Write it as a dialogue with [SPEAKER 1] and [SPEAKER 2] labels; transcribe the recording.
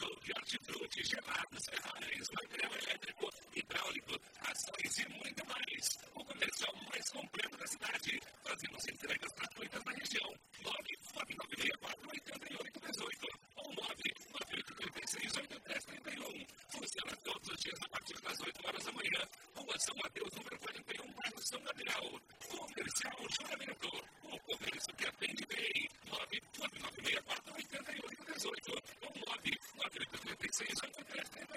[SPEAKER 1] show de hortifruti, gelados, ferragens, material elétrico, hidráulico, ações e muito mais. O comercial mais completo da cidade. Fazemos entregas gratuitas na região. 99964-8818 ou 99836-8331. Funciona todos os dias a partir das 8 horas da manhã. Rua São Mateus, número 41, bairro São Gabriel. Comercial Juramento. O comércio que atende bem. 99964-8818 ou 99836-8331.